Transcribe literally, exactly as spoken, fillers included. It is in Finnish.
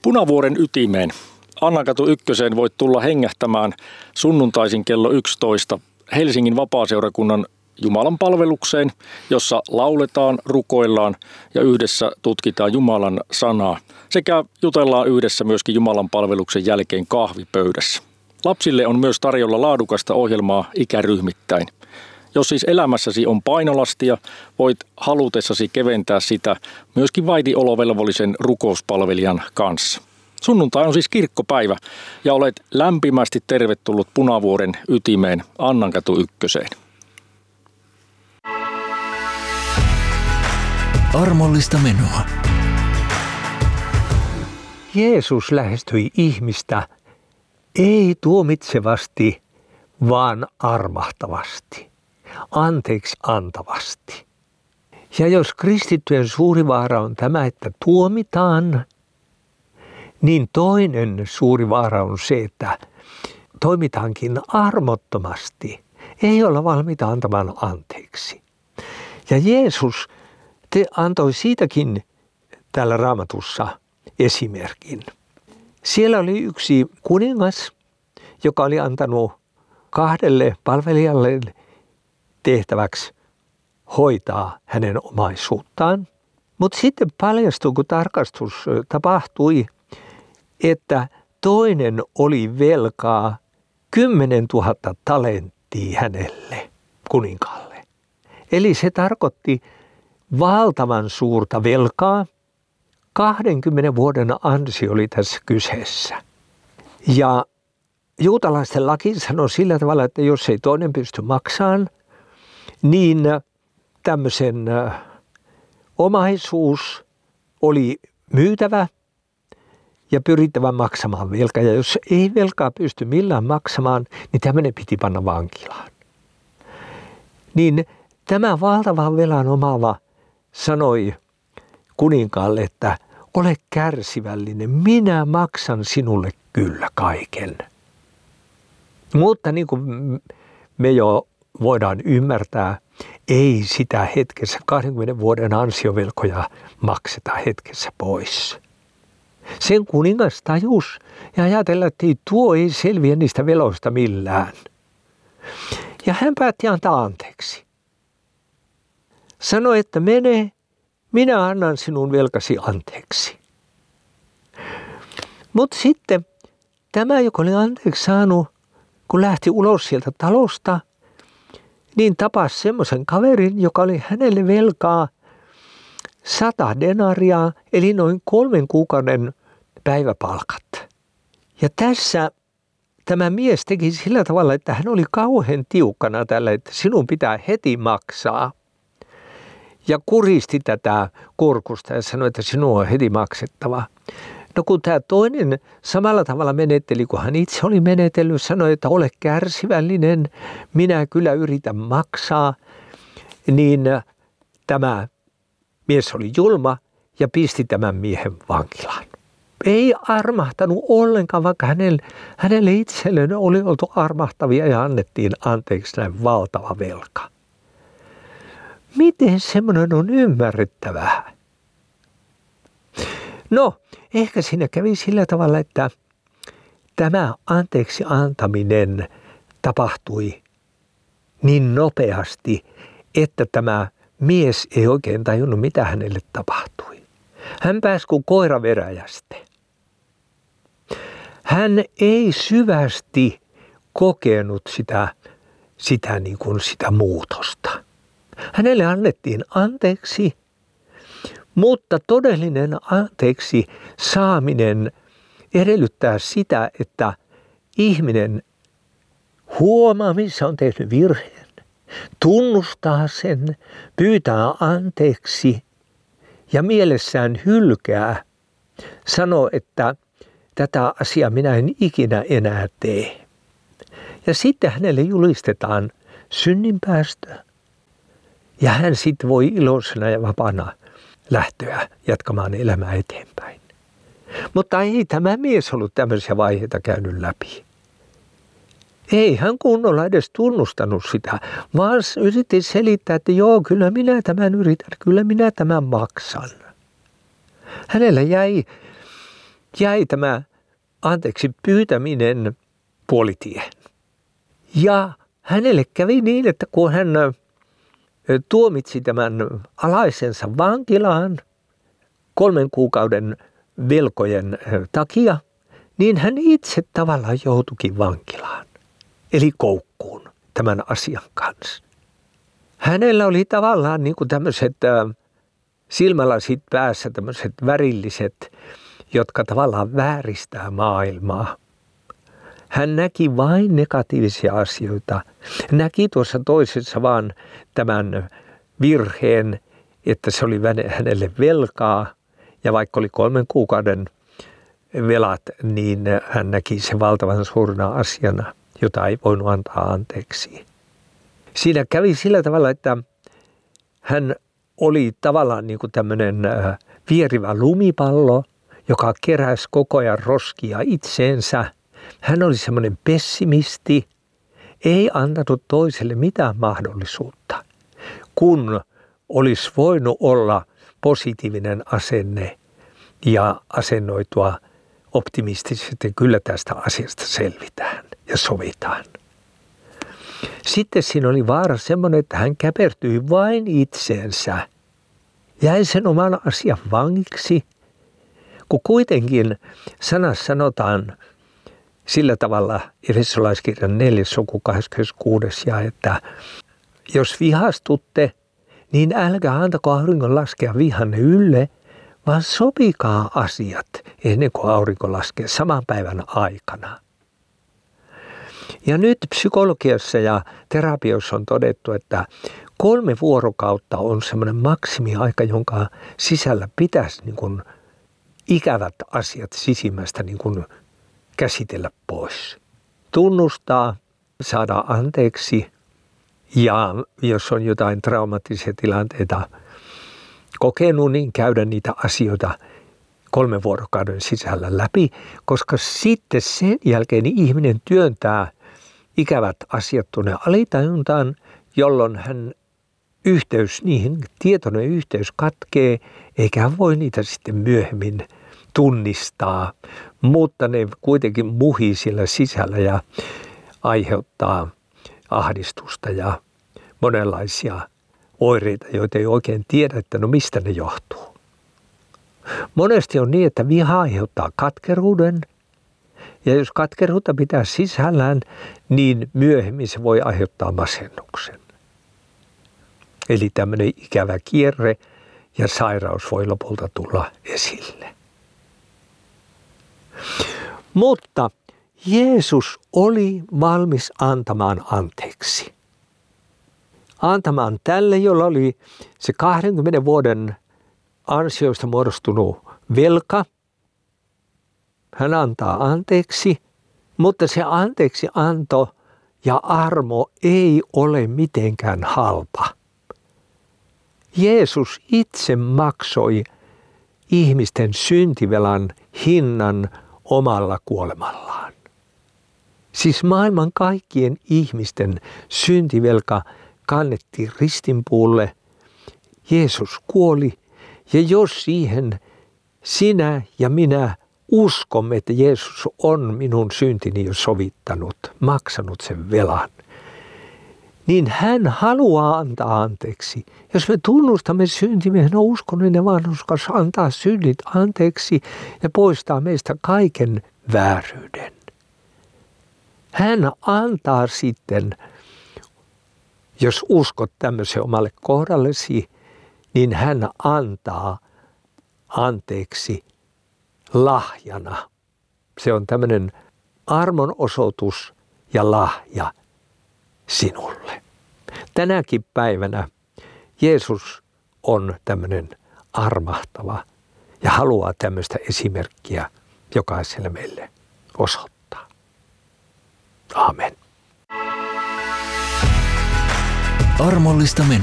Punavuoren ytimeen. Annankatu ykköseen voit tulla hengähtämään sunnuntaisin kello yksitoista Helsingin vapaaseurakunnan Jumalan palvelukseen, jossa lauletaan, rukoillaan ja yhdessä tutkitaan Jumalan sanaa sekä jutellaan yhdessä myöskin Jumalan palveluksen jälkeen kahvipöydässä. Lapsille on myös tarjolla laadukasta ohjelmaa ikäryhmittäin. Jos siis elämässäsi on painolastia, voit halutessasi keventää sitä myöskin vaitiolovelvollisen rukouspalvelijan kanssa. Sunnuntai on siis kirkkopäivä ja olet lämpimästi tervetullut Punavuoren ytimeen Annankatu ykköseen. Armollista menoa. Jeesus lähestyi ihmistä ei tuomitsevasti, vaan armahtavasti, anteeksi antavasti. Ja jos kristittyjen suuri vaara on tämä, että tuomitaan, niin toinen suuri vaara on se, että toimitaankin armottomasti, ei olla valmiita antamaan anteeksi. Ja Jeesus te antoi siitäkin täällä Raamatussa esimerkin. Siellä oli yksi kuningas, joka oli antanut kahdelle palvelijalle tehtäväksi hoitaa hänen omaisuuttaan. Mutta sitten paljastui, kun tarkastus tapahtui, että toinen oli velkaa kymmenen tuhatta talenttia hänelle, kuninkaalle. Eli se tarkoitti valtavan suurta velkaa. kahdenkymmenen vuoden ansio oli tässä kyseessä. Ja juutalaisten laki sanoi sillä tavalla, että jos ei toinen pysty maksamaan, niin tämmöisen omaisuus oli myytävä ja pyrittävä maksamaan velkaa. Ja jos ei velkaa pysty millään maksamaan, niin tämmöinen piti panna vankilaan. Niin tämä valtavan velan omaava sanoi kuninkaalle, että ole kärsivällinen, minä maksan sinulle kyllä kaiken. Mutta niin kuin me jo voidaan ymmärtää, ei sitä hetkessä kahdenkymmenen vuoden ansiovelkoja makseta hetkessä pois. Sen kuningas tajus ja ajatella, että tuo ei selviä niistä veloista millään. Ja hän päätti antaa anteeksi. Sanoi, että mene, minä annan sinun velkasi anteeksi. Mutta sitten tämä, joka oli anteeksi saanut, kun lähti ulos sieltä talosta, niin tapasi semmoisen kaverin, joka oli hänelle velkaa sata denaria, eli noin kolmen kuukauden päiväpalkat. Ja tässä tämä mies teki sillä tavalla, että hän oli kauhean tiukkana tällä, että sinun pitää heti maksaa. Ja kuristi tätä kurkusta ja sanoi, että sinun on heti maksettava. No kun tämä toinen samalla tavalla menetteli, kun hän itse oli menetellyt, sanoi, että ole kärsivällinen, minä kyllä yritän maksaa, niin tämä mies oli julma ja pisti tämän miehen vankilaan. Ei armahtanut ollenkaan, vaikka hänelle, hänelle itselleen oli oltu armahtavia ja annettiin anteeksi näin valtava velka. Miten semmoinen on ymmärrettävää? No, ehkä siinä kävi sillä tavalla, että tämä anteeksi antaminen tapahtui niin nopeasti, että tämä mies ei oikein tajunnut, mitä hänelle tapahtui. Hän pääsi kuin koira veräjästä. Hän ei syvästi kokenut sitä, sitä, niin kuin sitä muutosta. Hänelle annettiin anteeksi, mutta todellinen anteeksi saaminen edellyttää sitä, että ihminen huomaa, missä on tehnyt virheen, tunnustaa sen, pyytää anteeksi ja mielessään hylkää, sanoo, että tätä asiaa minä en ikinä enää tee. Ja sitten hänelle julistetaan synninpäästö ja hän sitten voi iloisena ja vapaana lähteä jatkamaan elämää eteenpäin. Mutta ei tämä mies ollut tämmöisiä vaiheita käynyt läpi. Ei hän kunnolla edes tunnustanut sitä, vaan yritti selittää, että joo, kyllä minä tämän yritän, kyllä minä tämän maksan. Hänellä jäi jäi tämä anteeksi pyytäminen puolitiehen. Ja hänelle kävi niin, että kun hän tuomitsi tämän alaisensa vankilaan kolmen kuukauden velkojen takia, niin hän itse tavallaan joutuikin vankilaan, eli koukkuun tämän asian kanssa. Hänellä oli tavallaan niin kuin tämmöiset silmälasit päässä, tämmöiset värilliset, jotka tavallaan vääristää maailmaa. Hän näki vain negatiivisia asioita. Näki tuossa toisessa vaan tämän virheen, että se oli hänelle velkaa. Ja vaikka oli kolmen kuukauden velat, niin hän näki sen valtavan suurena asiana, jota ei voinut antaa anteeksi. Siinä kävi sillä tavalla, että hän oli tavallaan niin kuin tämmöinen vierivä lumipallo, joka keräsi koko ajan roskia itseensä. Hän oli semmoinen pessimisti, ei antanut toiselle mitään mahdollisuutta, kun olisi voinut olla positiivinen asenne ja asennoitua optimistisesti, että kyllä tästä asiasta selvitään ja sovitaan. Sitten siinä oli vaara semmoinen, että hän käpertyi vain itseensä, jäi sen oman asian vangiksi, kun kuitenkin sanassa sanotaan sillä tavalla Efesolaiskirjan neljäs luku kahdeskymmeneskuudes ja että jos vihastutte, niin älkää antako auringon laskea vihanne ylle, vaan sopikaa asiat ennen kuin aurinko laskee saman päivän aikana. Ja nyt psykologiassa ja terapiossa on todettu, että kolme vuorokautta on semmoinen maksimiaika, jonka sisällä pitäisi niin kuin ikävät asiat sisimmästä niin kuin käsitellä pois. Tunnustaa, saada anteeksi ja jos on jotain traumaattisia tilanteita kokenut, niin käydä niitä asioita kolmen vuorokauden sisällä läpi, koska sitten sen jälkeen ihminen työntää ikävät asiat tuonne alitajuntaan, jolloin hän yhteys niihin, tietoinen yhteys katkee, eikä hän voi niitä sitten myöhemmin tunnistaa, mutta ne kuitenkin muhii sillä sisällä ja aiheuttaa ahdistusta ja monenlaisia oireita, joita ei oikein tiedä, että no mistä ne johtuu. Monesti on niin, että viha aiheuttaa katkeruuden, ja jos katkeruutta pitää sisällään, niin myöhemmin se voi aiheuttaa masennuksen. Eli tämmöinen ikävä kierre ja sairaus voi lopulta tulla esille. Mutta Jeesus oli valmis antamaan anteeksi. Antamaan tälle, jolla oli se kahdenkymmenen vuoden ansioista muodostunut velka. Hän antaa anteeksi, mutta se anteeksi anto ja armo ei ole mitenkään halpa. Jeesus itse maksoi ihmisten syntivelan hinnan omalla kuolemallaan. Siis maailman kaikkien ihmisten syntivelka kannettiin ristinpuulle. Jeesus kuoli ja jos siihen sinä ja minä uskomme, että Jeesus on minun syntini jo sovittanut, maksanut sen velan, niin hän haluaa antaa anteeksi. Jos me tunnustamme syntimme, hän on uskollinen vanhurskas antaa synnit anteeksi ja poistaa meistä kaiken vääryyden. Hän antaa sitten, jos uskot tämmöisen omalle kohdallesi, niin hän antaa anteeksi lahjana. Se on tämmöinen armon osoitus ja lahja sinulle. Tänäkin päivänä Jeesus on tämmöinen armahtava ja haluaa tämmöistä esimerkkiä jokaiselle meille osoittaa. Amen. Armollista menoa.